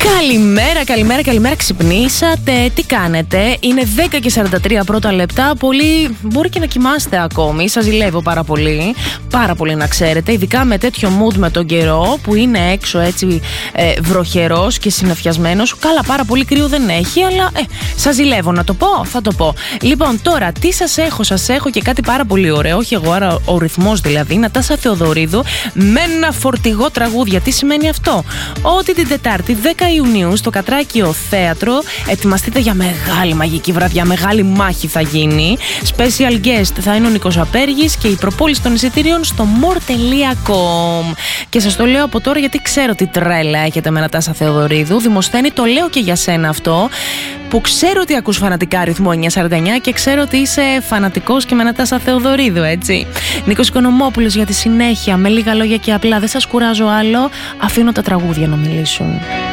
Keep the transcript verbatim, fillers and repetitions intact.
Καλημέρα, καλημέρα, καλημέρα. Ξυπνήσατε, τι κάνετε? Είναι δέκα και σαράντα τρία πρώτα λεπτά. Πολύ μπορεί και να κοιμάστε ακόμη. Σας ζηλεύω πάρα πολύ. Πάρα πολύ να ξέρετε. Ειδικά με τέτοιο mood με τον καιρό που είναι έξω έτσι ε, βροχερός και συννεφιασμένος. Καλά, πάρα πολύ κρύο δεν έχει, αλλά ε, σας ζηλεύω. Να το πω, θα το πω. Λοιπόν, τώρα τι σας έχω? Σας έχω και κάτι πάρα πολύ ωραίο. Όχι εγώ, άρα ο ρυθμός δηλαδή. Νατάσα Θεοδωρίδου με ένα φορτηγό τραγούδια. Τι σημαίνει αυτό? Ότι την Τετάρτη δέκα Ιουνίου στο Κατράκιο Θέατρο ετοιμαστείτε για μεγάλη μαγική βραδιά. Μεγάλη μάχη θα γίνει. Special guest θα είναι ο Νίκος Απέργης και η προπόληση των εισιτήριων στο more τελεία com. Και σας το λέω από τώρα γιατί ξέρω τι τρέλα έχετε με Νατάσα Θεοδωρίδου. Δημοσθένη, το λέω και για σένα αυτό, που ξέρω ότι ακούς φανατικά Ρυθμό εννιακόσια σαράντα εννιά και ξέρω ότι είσαι φανατικός και με Νατάσα Θεοδωρίδου, έτσι. Νίκος Οικονομόπουλος για τη συνέχεια, με λίγα λόγια και απλά. Δεν σας κουράζω άλλο, αφήνω τα τραγούδια να μιλήσουν.